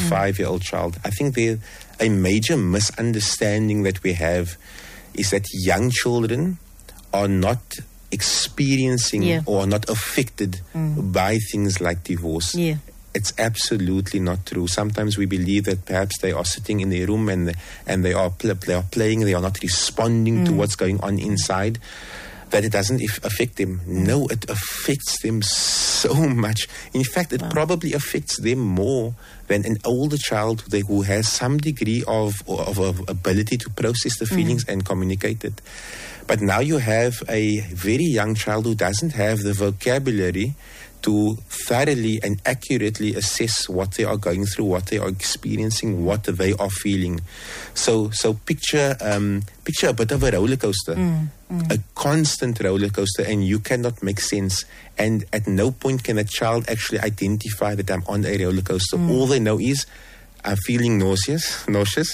5-year-old child. I think a major misunderstanding that we have is that young children are not experiencing or are not affected by things like divorce. Yeah. It's absolutely not true. Sometimes we believe that perhaps they are sitting in their room and they are playing, they are not responding to what's going on inside, that it doesn't affect them. No, it affects them so much. In fact, it probably affects them more than an older child who has some degree of ability to process the feelings and communicate it. But now you have a very young child who doesn't have the vocabulary to thoroughly and accurately assess what they are going through, what they are experiencing, what they are feeling. So picture a bit of a roller coaster, a constant roller coaster, and you cannot make sense. And at no point can a child actually identify that I'm on a roller coaster. All they know is, I'm feeling nauseous.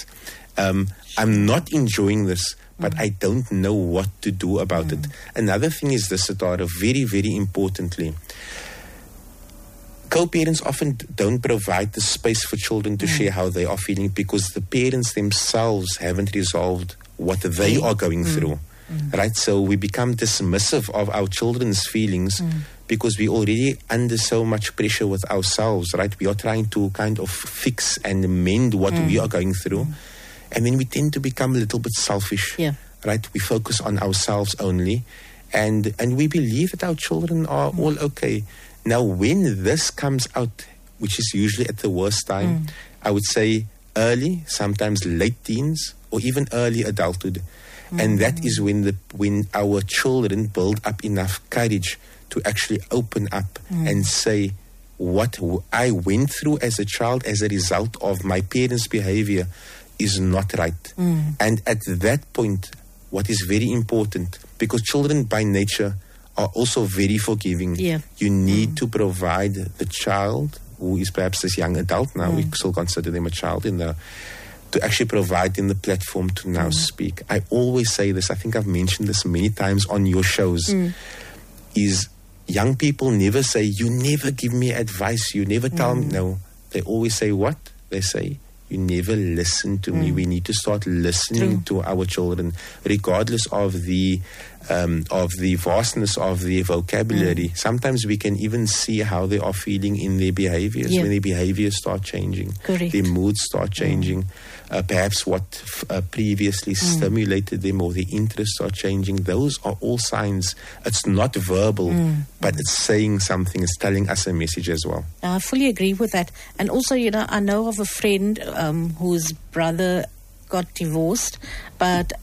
I'm not enjoying this, but I don't know what to do about it. Another thing is this, Sitara, very, very importantly. Co-parents often don't provide the space for children to share how they are feeling because the parents themselves haven't resolved what they are going through. Right? So we become dismissive of our children's feelings because we're already under so much pressure with ourselves, right? We are trying to kind of fix and mend what we are going through. And then we tend to become a little bit selfish, right? We focus on ourselves only. And we believe that our children are all okay. Now, when this comes out, which is usually at the worst time, I would say early, sometimes late teens, or even early adulthood. And that is when our children build up enough courage to actually open up and say, what I went through as a child as a result of my parents' behavior is not right. And at that point, what is very important, because children by nature are also very forgiving. You need to provide the child, who is perhaps this young adult now, we still consider them a child, to actually provide them the platform to now speak. I always say this, I think I've mentioned this many times on your shows, is young people never say, you never give me advice, you never tell me. No, they always say what? They say, you never listen to me. We need to start listening to our children, regardless of the vastness of their vocabulary. Sometimes we can even see how they are feeling in their behaviors. When their behaviors start changing, their moods start changing. Perhaps what previously stimulated them or their interests are changing. Those are all signs. It's not verbal, but it's saying something. It's telling us a message as well. I fully agree with that. And also, I know of a friend whose brother got divorced, but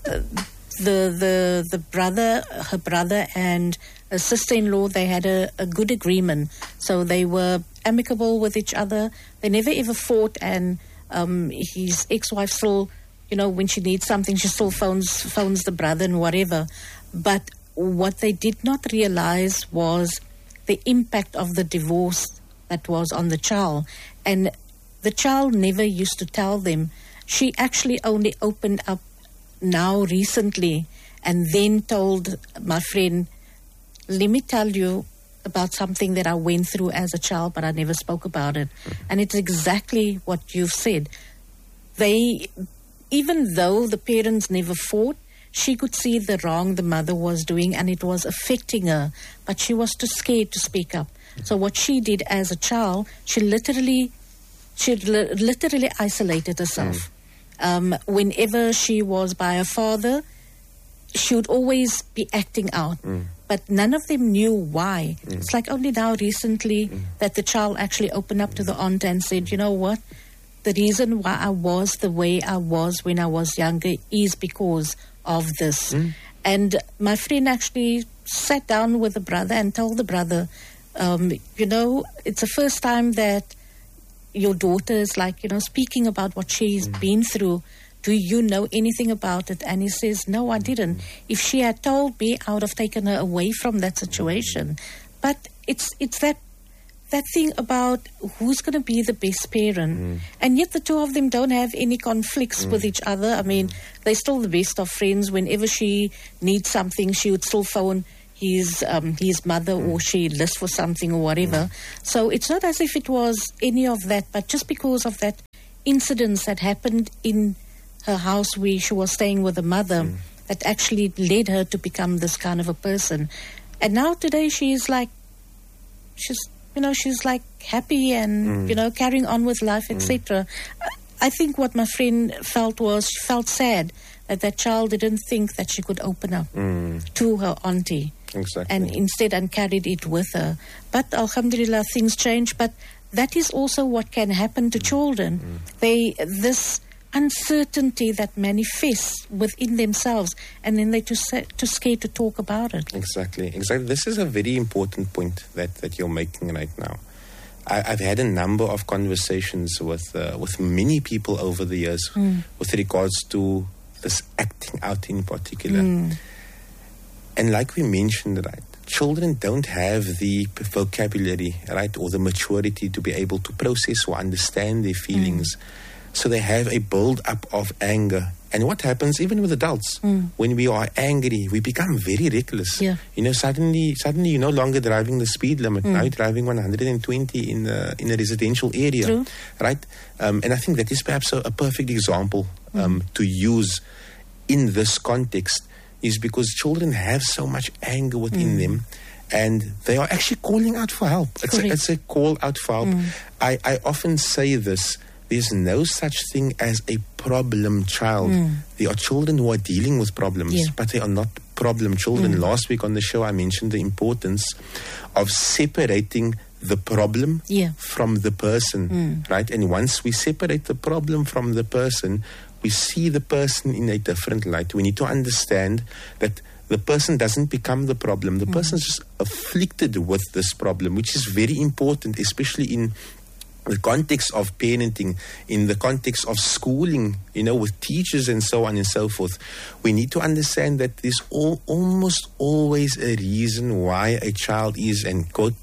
her brother and her sister-in-law, they had a good agreement. So they were amicable with each other. They never ever fought, and his ex-wife still, when she needs something, she still phones the brother and whatever. But what they did not realize was the impact of the divorce that was on the child. And the child never used to tell them. She actually only opened up now recently and then told my friend, let me tell you about something that I went through as a child, but I never spoke about it. And it's exactly what you've said. Even though the parents never fought, she could see the wrong the mother was doing and it was affecting her, but she was too scared to speak up. So what she did as a child, she literally isolated herself. Whenever she was by her father, she would always be acting out. But none of them knew why. It's like only now recently that the child actually opened up to the aunt and said, you know what? The reason why I was the way I was when I was younger is because of this. And my friend actually sat down with the brother and told the brother, it's the first time that your daughter is speaking about what she's been through. Do you know anything about it? And he says, no, I didn't. If she had told me, I would have taken her away from that situation. But it's that thing about who's going to be the best parent. And yet the two of them don't have any conflicts with each other. I mean, they're still the best of friends. Whenever she needs something, she would still phone his mother, or she lists for something or whatever. So it's not as if it was any of that, but just because of that incidents that happened in her house where she was staying with her mother, that actually led her to become this kind of a person. And now today she's like happy and, carrying on with life, etc. I think what my friend felt was, she felt sad that child didn't think that she could open up to her auntie. Exactly. And instead carried it with her. But alhamdulillah, things change. But that is also what can happen to children. This uncertainty that manifests within themselves, and then they're too scared to talk about it. Exactly. This is a very important point that you're making right now. I've had a number of conversations with many people over the years with regards to this acting out in particular. And like we mentioned, right, children don't have the vocabulary, right, or the maturity to be able to process or understand their feelings. So they have a build-up of anger. And what happens even with adults, when we are angry, we become very reckless. Yeah. Suddenly you're no longer driving the speed limit. Now you're driving 120 in a residential area. True. Right? And I think that is perhaps a perfect example to use in this context, is because children have so much anger within them, and they are actually calling out for help. It's a call out for help. I often say this: there's no such thing as a problem child. There are children who are dealing with problems, but they are not problem children. Last week on the show, I mentioned the importance of separating the problem from the person, right? And once we separate the problem from the person, we see the person in a different light. We need to understand that the person doesn't become the problem. The person's just afflicted with this problem, which is very important, especially in the context of parenting, in the context of schooling, with teachers and so on and so forth. We need to understand that there's almost always a reason why a child is, in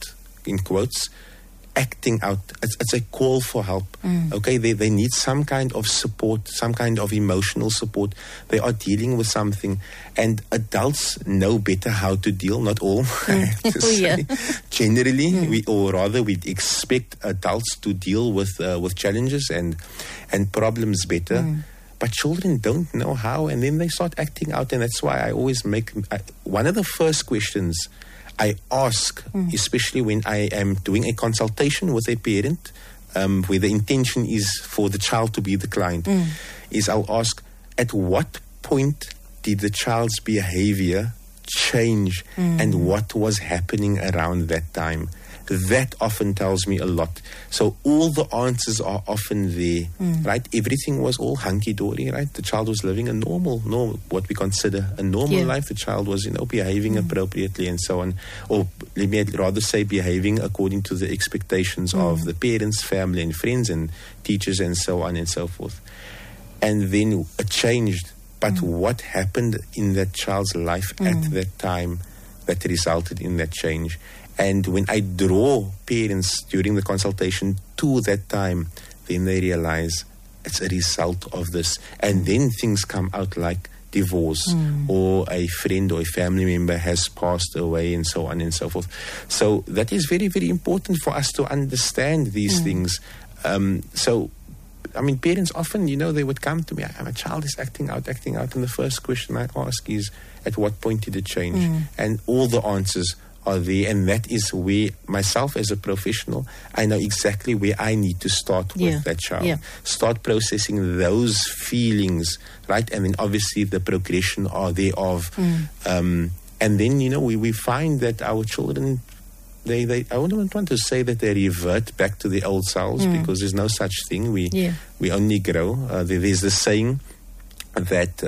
quotes, acting out. It's a call for help. Okay, they need some kind of support, some kind of emotional support. They are dealing with something, and adults know better how to deal. Not all, I have to say. Generally, we'd expect adults to deal with challenges and problems better. But children don't know how, and then they start acting out, and that's why I always make one of the first questions I ask, especially when I am doing a consultation with a parent, where the intention is for the child to be the client, is I'll ask, at what point did the child's behavior change and what was happening around that time? That often tells me a lot. So all the answers are often there, right? Everything was all hunky-dory, right? The child was living a normal, what we consider a normal life. The child was, behaving appropriately and so on. Or let me rather say behaving according to the expectations of the parents, family and friends and teachers and so on and so forth. And then it changed. But what happened in that child's life at that time that resulted in that change? And when I draw parents during the consultation to that time, then they realize it's a result of this. And then things come out like divorce, or a friend or a family member has passed away, and so on and so forth. So that is very, very important for us to understand these things. Parents often, they would come to me, my child is acting out. And the first question I ask is, at what point did it change? And all the answers are there, and that is where myself as a professional, I know exactly where I need to start with that child. Start processing those feelings, right? And then obviously the progression are thereof. And then, we find that our children, I wouldn't want to say that they revert back to the old selves, because there's no such thing. We only grow. There's the saying that,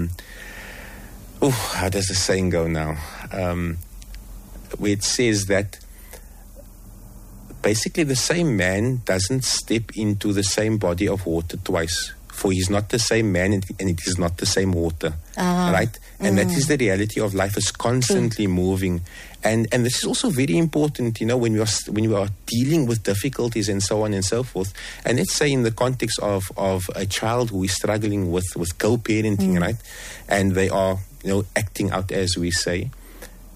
how does the saying go now? Where it says that basically the same man doesn't step into the same body of water twice, for he's not the same man and it is not the same water, right? And that is the reality of life. It's constantly moving, and this is also very important, when we are dealing with difficulties and so on and so forth. And let's say in the context of a child who is struggling with co-parenting, right? And they are acting out, as we say.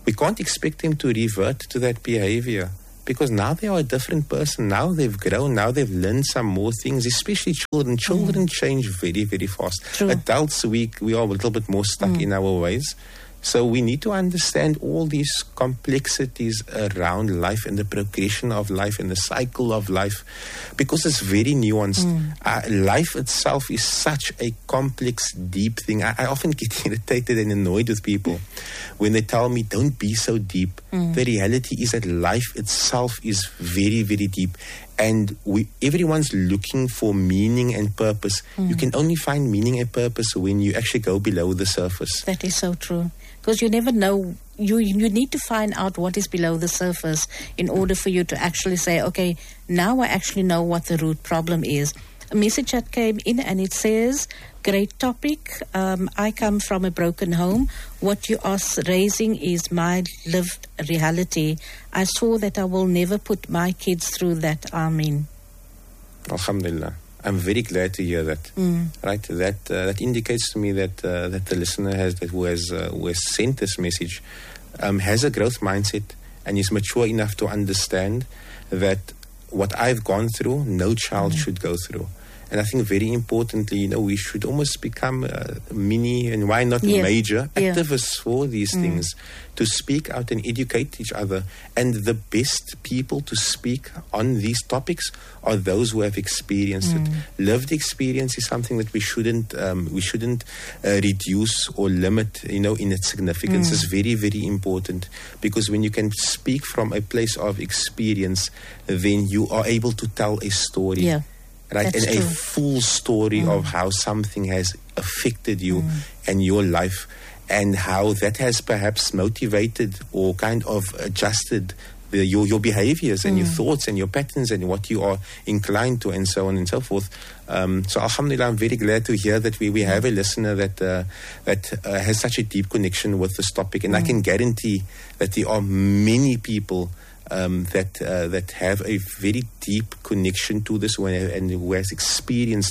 we can't expect them to revert to that behavior, because now they are a different person. Now they've grown. Now they've learned some more things, especially children. Children change very, very fast. True. Adults, we are a little bit more stuck in our ways. So we need to understand all these complexities around life and the progression of life and the cycle of life, because it's very nuanced. Life itself is such a complex, deep thing. I often get irritated and annoyed with people when they tell me, don't be so deep. The reality is that life itself is very, very deep. And everyone's looking for meaning and purpose. You can only find meaning and purpose when you actually go below the surface. That is so true. Because you never know, you need to find out what is below the surface in order for you to actually say, okay, now I actually know what the root problem is. A message that came in and it says, great topic. I come from a broken home. What you are raising is my lived reality. I saw that I will never put my kids through that. Amen. Alhamdulillah. I'm very glad to hear that. Right, that indicates to me that the listener who has sent this message has a growth mindset and is mature enough to understand that what I've gone through, no child should go through. And I think very importantly, we should almost become mini, and why not major, activists for these things, to speak out and educate each other. And the best people to speak on these topics are those who have experienced it. Lived experience is something that we shouldn't reduce or limit, in its significance. It's very, very important, because when you can speak from a place of experience, then you are able to tell a story. Yeah. Right, That's and true. a full story of how something has affected you and your life, and how that has perhaps motivated or kind of adjusted your behaviors and your thoughts and your patterns and what you are inclined to, and so on and so forth. So alhamdulillah, I'm very glad to hear that we have a listener that has such a deep connection with this topic, and I can guarantee that there are many people that have a very deep connection to this one, and who has experienced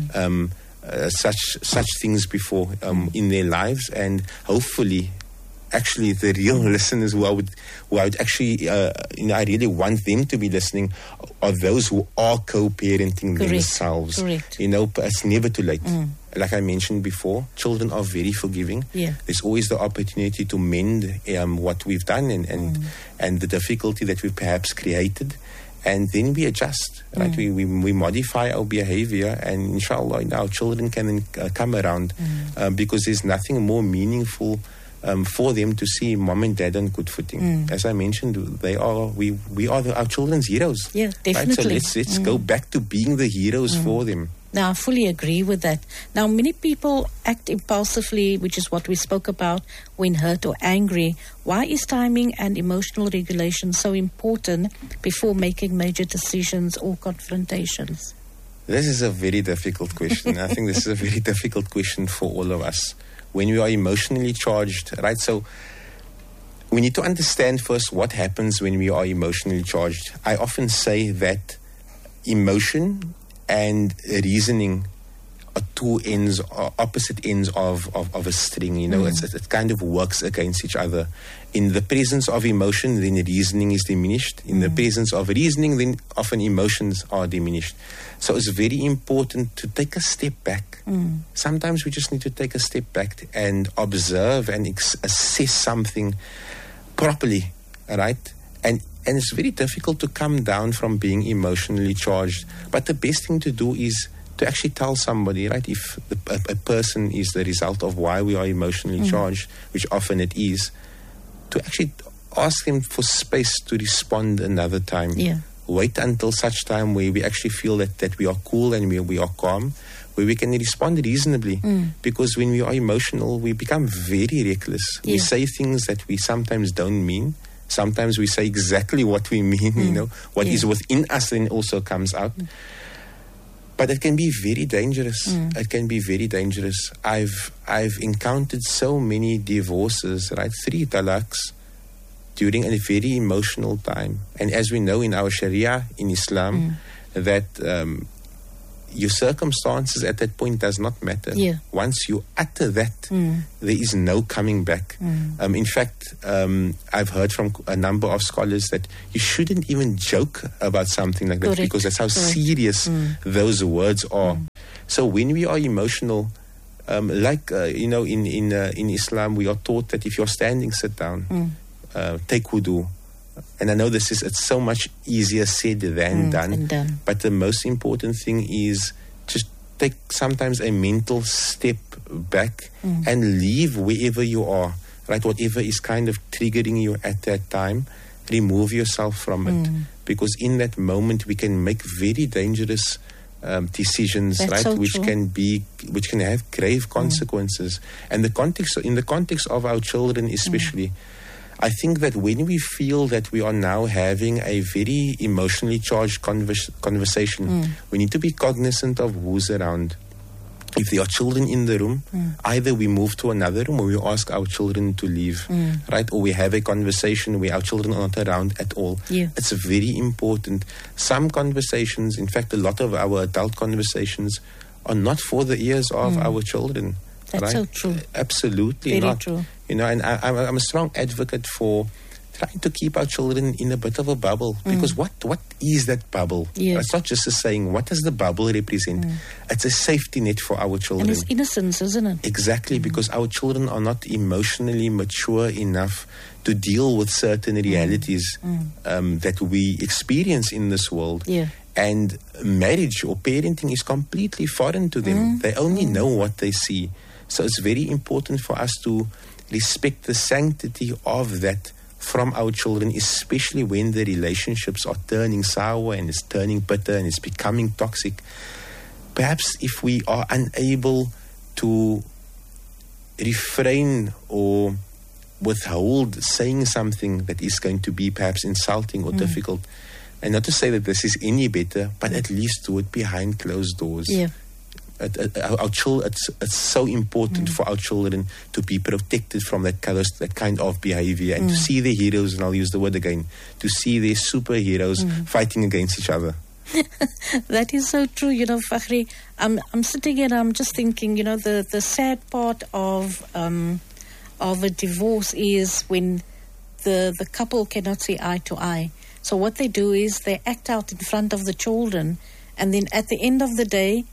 such things before in their lives, and hopefully, actually, the real listeners who I would actually, I really want them to be listening, are those who are co-parenting themselves. Correct. It's never too late. Like I mentioned before, children are very forgiving. Yeah. There's always the opportunity to mend what we've done and the difficulty that we've perhaps created. And then we adjust, right? We modify our behavior, and inshallah, our children can come around because there's nothing more meaningful for them to see mom and dad on good footing. As I mentioned, we are our children's heroes. Yeah, definitely. Right? So let's go back to being the heroes for them. Now, I fully agree with that. Now, many people act impulsively, which is what we spoke about, when hurt or angry. Why is timing and emotional regulation so important before making major decisions or confrontations? This is a very difficult question. I think this is a very difficult question for all of us. When we are emotionally charged, right? So we need to understand first what happens when we are emotionally charged. I often say that emotion and reasoning are two ends, or opposite ends of a string. It kind of works against each other. In the presence of emotion, then reasoning is diminished. In the presence of reasoning, then often emotions are diminished. So it's very important to take a step back. Sometimes we just need to take a step back and observe and assess something properly, right? And it's very difficult to come down from being emotionally charged. But the best thing to do is to actually tell somebody, right, if a person is the result of why we are emotionally charged, which often it is, to actually ask them for space to respond another time. Yeah. Wait until such time where we actually feel that we are cool and we are calm, where we can respond reasonably. Because when we are emotional, we become very reckless. We say things that we sometimes don't mean. Sometimes we say exactly what we mean, what is within us then also comes out. But it can be very dangerous. It can be very dangerous. I've encountered so many divorces, right? 3 talaqs during a very emotional time. And as we know in our Sharia in Islam, that your circumstances at that point does not matter. Yeah. Once you utter that, there is no coming back. In fact, I've heard from a number of scholars that you shouldn't even joke about something like that. Correct. Because that's how serious those words are. So when we are emotional, in Islam, we are taught that if you're standing, sit down, take wudu. And I know it's so much easier said than done. But the most important thing is just take sometimes a mental step back and leave wherever you are, right? Whatever is kind of triggering you at that time, remove yourself from it. Because in that moment, we can make very dangerous decisions, That's right? so Which true. can have grave consequences. And in the context of our children especially, I think that when we feel that we are now having a very emotionally charged conversation, we need to be cognizant of who's around. If there are children in the room, either we move to another room or we ask our children to leave, right? Or we have a conversation where our children are not around at all. Yeah. It's very important. Some conversations, in fact, a lot of our adult conversations are not for the ears of our children. That's right? so true. Absolutely Very not. true. And I'm a strong advocate for trying to keep our children in a bit of a bubble. Because what is that bubble? Yes. It's not just a saying. What does the bubble represent? It's a safety net for our children. And it's innocence, isn't it? Exactly, because our children are not emotionally mature enough to deal with certain realities that we experience in this world. Yeah. And marriage or parenting is completely foreign to them. They only know what they see. So it's very important for us to respect the sanctity of that from our children, especially when the relationships are turning sour and it's turning bitter and it's becoming toxic. Perhaps if we are unable to refrain or withhold saying something that is going to be perhaps insulting or difficult, and not to say that this is any better, but at least do it behind closed doors. Yeah. It's so important for our children to be protected from that kind of behavior and to see their heroes, and I'll use the word again, to see their superheroes fighting against each other. That is so true, Fakhri. I'm sitting here and I'm just thinking, the sad part of a divorce is when the couple cannot see eye to eye. So what they do is they act out in front of the children, and then at the end of the day,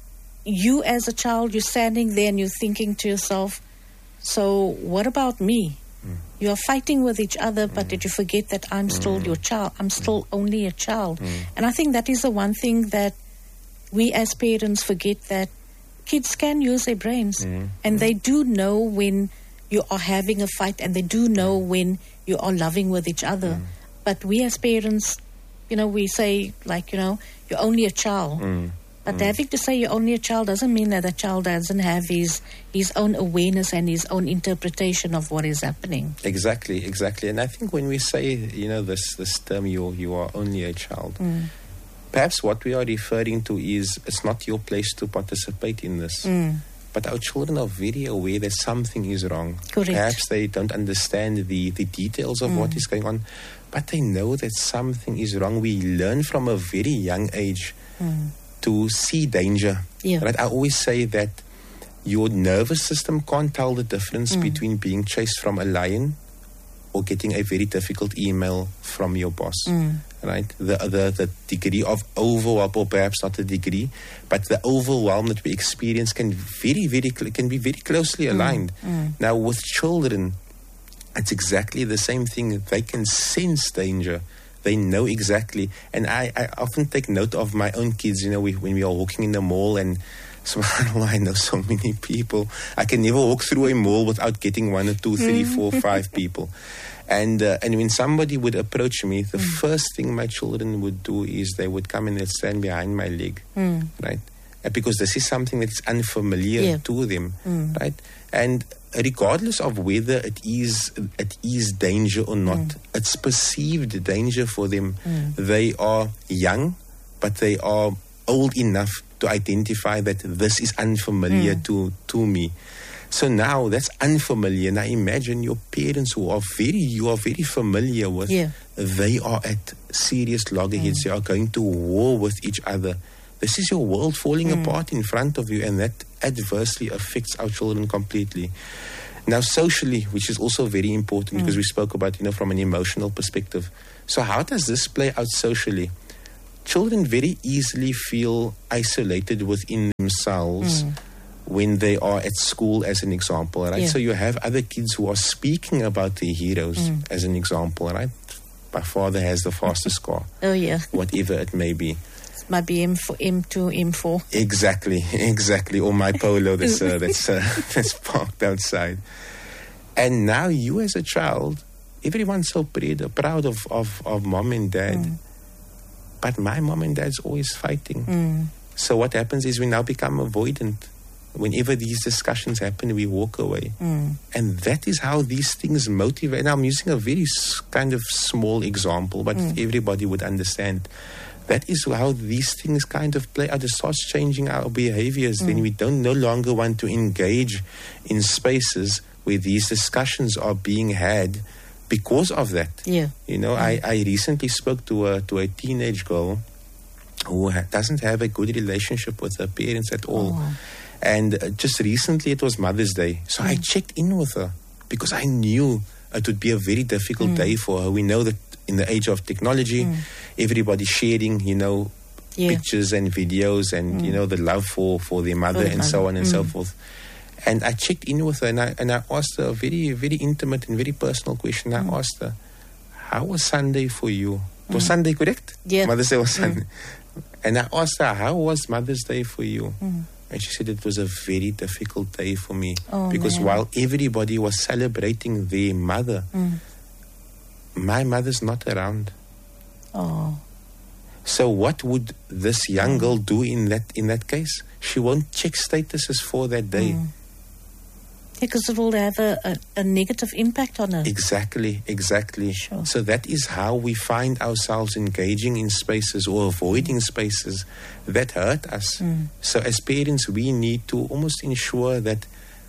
you as a child, you're standing there and you're thinking to yourself, so what about me? You are fighting with each other, but did you forget that I'm still your child? I'm still only a child. And I think that is the one thing that we as parents forget, that kids can use their brains. And they do know when you are having a fight, and they do know when you are loving with each other. But we as parents, we say, you're only a child. But having to say you're only a child doesn't mean that the child doesn't have his own awareness and his own interpretation of what is happening. Exactly. And I think when we say, this term, you are only a child, perhaps what we are referring to is it's not your place to participate in this. But our children are very aware that something is wrong. Correct. Perhaps they don't understand the details of what is going on, but they know that something is wrong. We learn from a very young age to see danger. Yeah. Right? I always say that your nervous system can't tell the difference between being chased from a lion or getting a very difficult email from your boss. Right? The degree of overwhelm, or perhaps not the degree, but the overwhelm that we experience can be very closely aligned. Now with children, it's exactly the same thing. They can sense danger. They know exactly. And I often take note of my own kids, when we are walking in the mall, and subhanAllah, I know so many people. I can never walk through a mall without getting 1 or 2, 3, 4, 5 people. And when somebody would approach me, the first thing my children would do is they would come and they'd stand behind my leg, right? Because this is something that's unfamiliar to them, right? And regardless of whether it is danger or not, it's perceived danger for them. They are young, but they are old enough to identify that this is unfamiliar to me. So now that's unfamiliar. Now imagine your parents you are very familiar with. They are at serious loggerheads. They are going to war with each other. this is your world falling apart in front of you, and that adversely affects our children completely. Now, socially, which is also very important because we spoke about, from an emotional perspective. So how does this play out socially? Children very easily feel isolated within themselves when they are at school, as an example, right? Yeah. So you have other kids who are speaking about their heroes, as an example, right? My father has the fastest car. Oh, yeah. Whatever it may be. My M2, M4. Exactly. Or my Polo that's parked outside. And now you as a child, everyone's so proud of mom and dad. But my mom and dad's always fighting. So what happens is we now become avoidant. Whenever these discussions happen, we walk away. And that is how these things motivate. Now I'm using a very kind of small example, but everybody would understand. That is how these things kind of play out. It starts changing our behaviors. Then we no longer want to engage in spaces where these discussions are being had because of that. Yeah. I recently spoke to a teenage girl who doesn't have a good relationship with her parents at all. Oh. And just recently it was Mother's Day. So I checked in with her because I knew it would be a very difficult day for her. We know that in the age of technology, everybody's sharing, pictures and videos and, the love for their mother and so on and so forth. And I checked in with her and I asked her a very, very intimate and very personal question. I asked her, how was Sunday for you? It was Sunday, correct? Yeah. Mother's Day was Sunday. And I asked her, how was Mother's Day for you? And she said it was a very difficult day for me. Because while everybody was celebrating their mother, my mother's not around. Oh. So what would this young girl do in that case? She won't check statuses for that day. Because it will have a negative impact on her. Exactly. Sure. So that is how we find ourselves engaging in spaces or avoiding spaces that hurt us. So as parents, we need to almost ensure that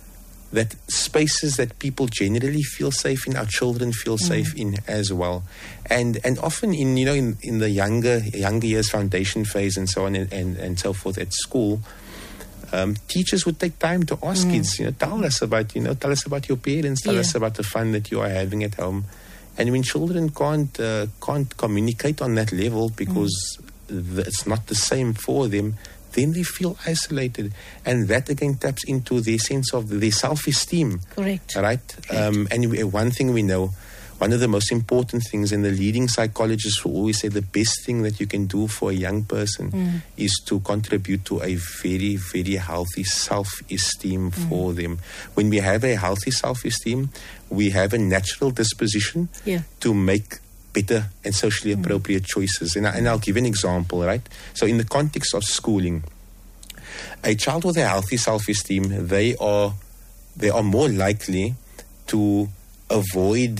spaces that people generally feel safe in, our children feel safe in as well. And often in the younger years, foundation phase and so on and so forth at school, teachers would take time to ask kids, tell us about your parents, tell us about the fun that you are having at home. And when children can't communicate on that level because it's not the same for them, then they feel isolated. And that again taps into their sense of their self-esteem. Correct. Right? And one thing we know, one of the most important things, and the leading psychologists will always say the best thing that you can do for a young person is to contribute to a very, very healthy self-esteem for them. When we have a healthy self-esteem, we have a natural disposition to make better and socially appropriate choices. And I'll give an example, right? So in the context of schooling, a child with a healthy self-esteem, they are more likely to avoid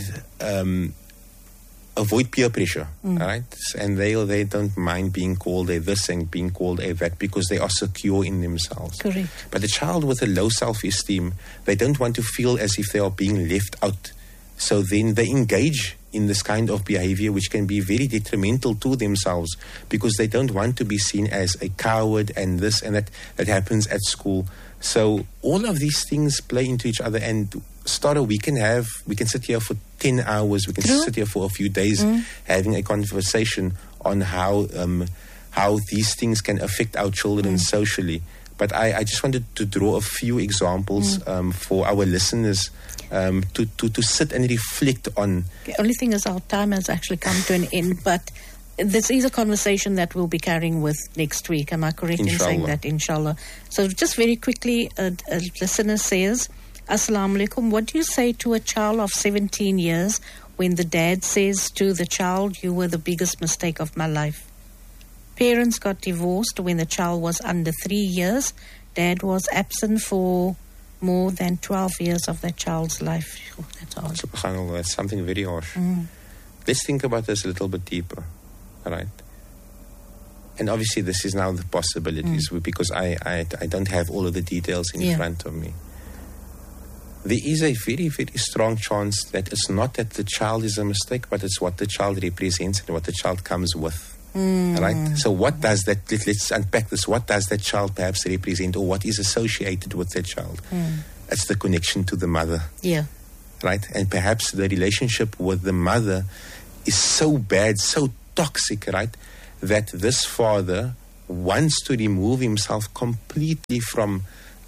peer pressure, right? And they don't mind being called a this and being called a that because they are secure in themselves. Correct. But a child with a low self-esteem, they don't want to feel as if they are being left out. So then they engage in this kind of behavior, which can be very detrimental to themselves because they don't want to be seen as a coward and this and that happens at school. So all of these things play into each other. And Starter, we can sit here for 10 hours, we can sit here for a few days having a conversation on how these things can affect our children socially. But I just wanted to draw a few examples for our listeners to sit and reflect on. The only thing is our time has actually come to an end, but this is a conversation that we'll be carrying with next week. Am I correct in saying that? Inshallah. So just very quickly, a listener says, Assalamu alaikum, what do you say to a child of 17 years when the dad says to the child, you were the biggest mistake of my life? Parents got divorced when the child was under 3 years. Dad was absent for more than 12 years of that child's life. Oh, that's hard. SubhanAllah, that's something very harsh. Let's think about this a little bit deeper, all right? And obviously this is now the possibilities because I don't have all of the details in front of me. There is a very, very strong chance that it's not that the child is a mistake, but it's what the child represents and what the child comes with. Right? So what does that, let's unpack this, what does that child perhaps represent, or what is associated with that child? It's the connection to the mother. Yeah. Right? And perhaps the relationship with the mother is so bad, so toxic, right, that this father wants to remove himself completely from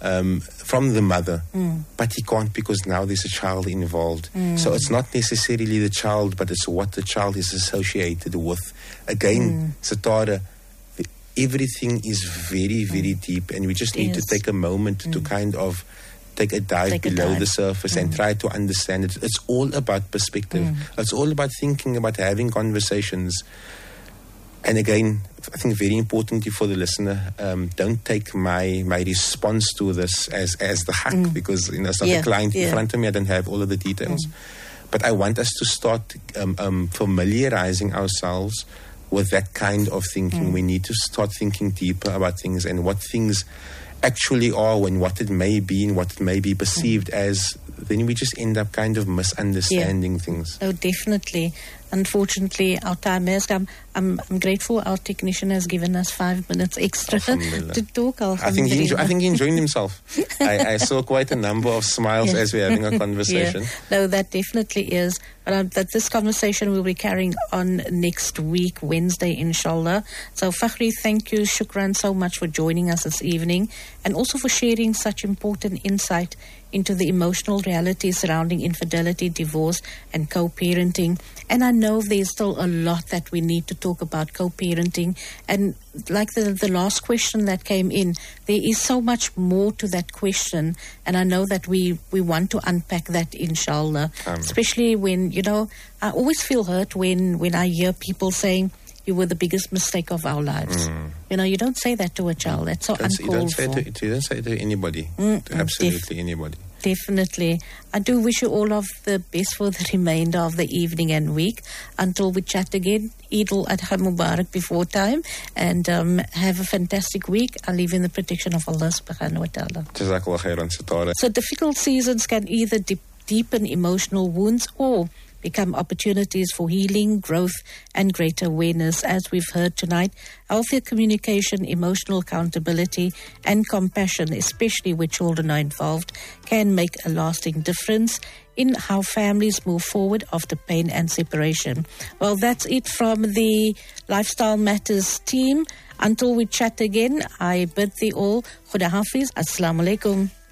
the mother, but he can't because now there's a child involved. So it's not necessarily the child, but it's what the child is associated with. Again, Satara, everything is very, very deep, and we just need to take a moment to kind of take a dive below the surface and try to understand it. It's all about perspective. It's all about thinking, about having conversations. And again, I think very importantly for the listener, don't take my response to this as the hack, because it's not a client in front of me. I don't have all of the details. But I want us to start familiarizing ourselves with that kind of thinking. We need to start thinking deeper about things and what things actually are and what it may be and what it may be perceived as. Then we just end up kind of misunderstanding things. Oh, definitely. Unfortunately, our time has come. I'm grateful our technician has given us 5 minutes extra to talk. I think he enjoyed himself. I saw quite a number of smiles as we're having a conversation. No, that definitely is. But this conversation will be carrying on next week, Wednesday, inshallah. So, Fakhri, thank you, shukran, so much for joining us this evening, and also for sharing such important insight into the emotional reality surrounding infidelity, divorce, and co-parenting. And I know there's still a lot that we need to talk about co-parenting. And like the last question that came in, there is so much more to that question. And I know that we want to unpack that, inshallah. Especially when, I always feel hurt when I hear people saying, you were the biggest mistake of our lives. You don't say that to a child. That's so uncalled for. You don't say it to anybody. To absolutely anybody. Definitely. I do wish you all of the best for the remainder of the evening and week. Until we chat again, Eid al-Adha Mubarak before time, and have a fantastic week. I leave in the protection of Allah subhanahu wa ta'ala. Jazakallah khairan, Satara. So difficult seasons can either deepen emotional wounds or become opportunities for healing, growth, and greater awareness. As we've heard tonight, healthier communication, emotional accountability, and compassion, especially where children are involved, can make a lasting difference in how families move forward after pain and separation. Well, that's it from the Lifestyle Matters team. Until we chat again, I bid thee all Khuda Hafiz. Assalamu alaikum.